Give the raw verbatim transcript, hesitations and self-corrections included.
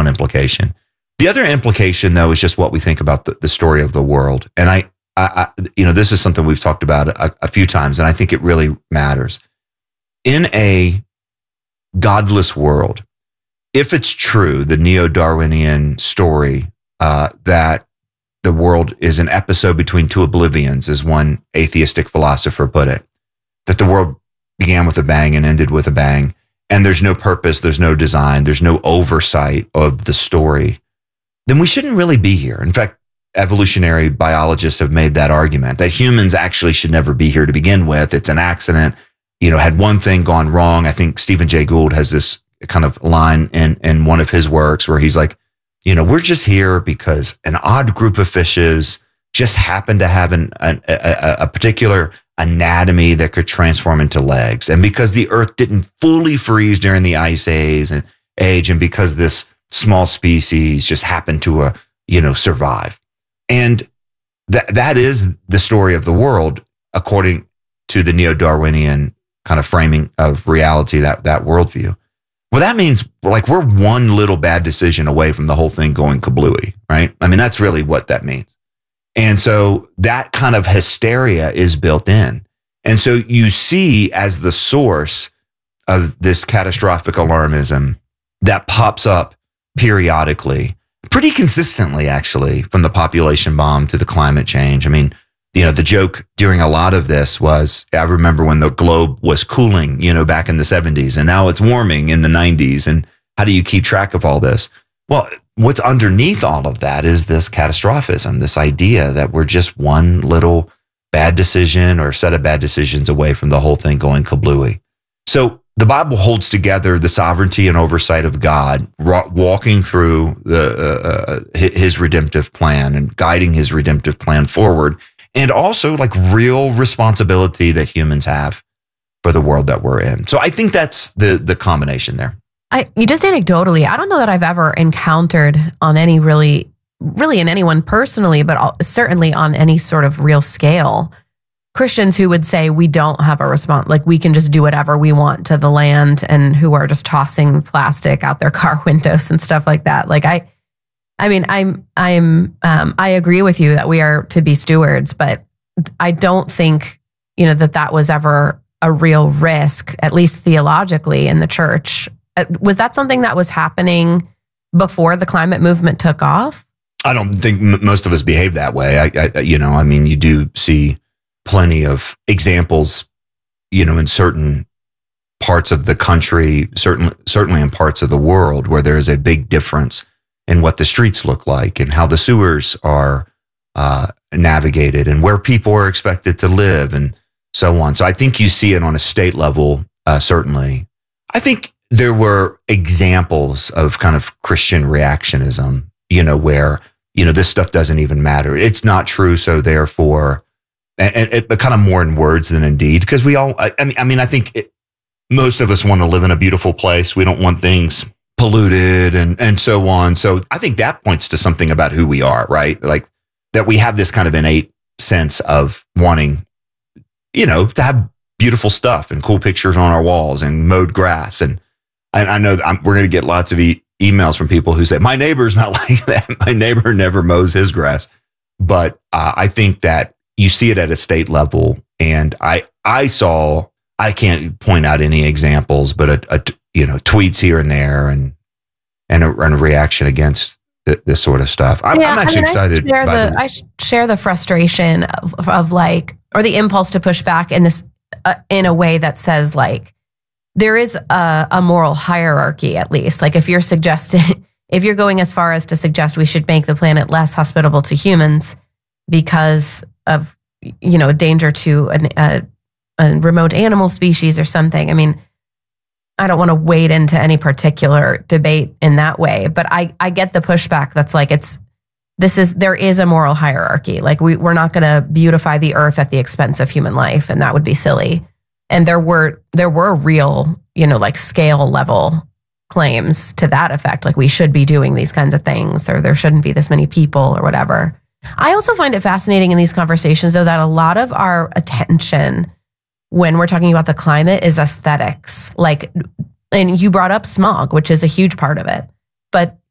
one implication. The other implication, though, is just what we think about the, the story of the world. And I, I, I, you know, this is something we've talked about a, a few times, and I think it really matters. In a godless world, if it's true, the neo-Darwinian story uh, that the world is an episode between two oblivions, as one atheistic philosopher put it, that the world began with a bang and ended with a bang, and there's no purpose, there's no design, there's no oversight of the story, then we shouldn't really be here. In fact, evolutionary biologists have made that argument that humans actually should never be here to begin with. It's an accident. You know, had one thing gone wrong, I think Stephen Jay Gould has this kind of line in, in one of his works where he's like, you know, we're just here because an odd group of fishes just happened to have an, an, a, a particular anatomy that could transform into legs. And because the earth didn't fully freeze during the ice age and age, and because this small species just happened to, uh, you know, survive. And that that is the story of the world, according to the neo-Darwinian kind of framing of reality, that, that worldview. Well, that means like we're one little bad decision away from the whole thing going kablooey, right? I mean, that's really what that means. And so that kind of hysteria is built in. And so you see as the source of this catastrophic alarmism that pops up periodically, pretty consistently, actually, from the population bomb to the climate change. I mean, you know, the joke during a lot of this was, I remember when the globe was cooling, you know, back in the seventies, and now it's warming in the nineties. And how do you keep track of all this? Well, what's underneath all of that is this catastrophism, this idea that we're just one little bad decision or set of bad decisions away from the whole thing going kablooey. So the Bible holds together the sovereignty and oversight of God, walking through the uh, his redemptive plan and guiding his redemptive plan forward, and also like real responsibility that humans have for the world that we're in. So I think that's the the combination there. I you just anecdotally, I don't know that I've ever encountered on any really, really in anyone personally, but certainly on any sort of real scale, Christians who would say we don't have a response, like we can just do whatever we want to the land, and who are just tossing plastic out their car windows and stuff like that. Like I, I mean, I'm, I'm, um, I agree with you that we are to be stewards, but I don't think, you know, that that was ever a real risk, at least theologically in the church. Uh, was that something that was happening before the climate movement took off? I don't think m- most of us behave that way. I, I, you know, I mean, you do see plenty of examples, you know, in certain parts of the country, certainly, certainly in parts of the world where there is a big difference in what the streets look like and how the sewers are uh, navigated and where people are expected to live and so on. So I think you see it on a state level, uh, certainly. I think there were examples of kind of Christian reactionism, you know, where, you know, this stuff doesn't even matter. It's not true, so therefore, and, and it, but kind of more in words than in deed, because we all, I, I mean, I mean, I think it, most of us want to live in a beautiful place. We don't want things polluted and, and so on. So I think that points to something about who we are, right? Like that we have this kind of innate sense of wanting, you know, to have beautiful stuff and cool pictures on our walls and mowed grass. And I, I know that I'm, we're going to get lots of e- emails from people who say, my neighbor's not like that. My neighbor never mows his grass. But uh, I think that you see it at a state level. And I, I saw, I can't point out any examples, but a, a you know, tweets here and there and, and a, and a reaction against th- this sort of stuff. I'm, yeah, I'm actually I mean, excited. I share, by the, the, I share the frustration of, of like, or the impulse to push back in this, uh, in a way that says like, there is a, a moral hierarchy, at least. Like if you're suggesting, if you're going as far as to suggest we should make the planet less hospitable to humans because of, you know, danger to an, a, a remote animal species or something. I mean, I don't want to wade into any particular debate in that way, but I, I get the pushback that's like, it's, this is, there is a moral hierarchy. Like we, we're not going to beautify the earth at the expense of human life. And that would be silly. And there were, there were real, you know, like scale level claims to that effect. Like we should be doing these kinds of things, or there shouldn't be this many people or whatever. I also find it fascinating in these conversations though, that a lot of our attention when we're talking about the climate is aesthetics. Like, and you brought up smog, which is a huge part of it. But